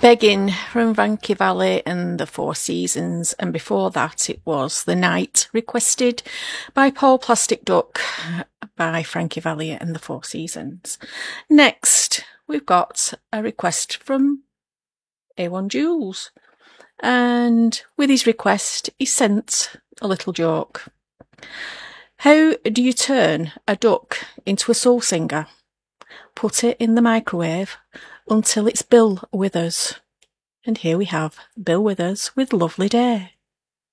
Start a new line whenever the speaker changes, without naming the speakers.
Begging from Frankie Valli and the Four Seasons, and before that it was The Night, requested by Paul Plastic Duck by Frankie Valli and the Four Seasons. Next, we've got a request from A1 Jules, and with his request, he sent a little joke. How do you turn a duck into a soul singer? Put it in the microwave until it's Bill Withers. And here we have Bill Withers with Lovely Day.